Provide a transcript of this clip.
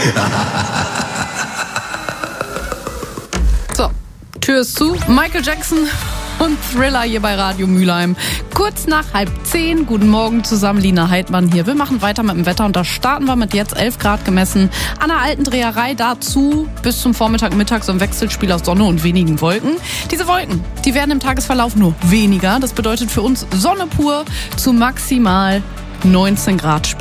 So, Tür ist zu. Michael Jackson und Thriller hier bei Radio Mülheim. Kurz nach 9:30. Guten Morgen zusammen, Lina Heidmann hier. Wir machen weiter mit dem Wetter und da starten wir mit jetzt 11 Grad gemessen an der alten Dreherei. Dazu bis zum Vormittag, Mittag so ein Wechselspiel aus Sonne und wenigen Wolken. Diese Wolken, die werden im Tagesverlauf nur weniger. Das bedeutet für uns Sonne pur zu maximal 19 Grad.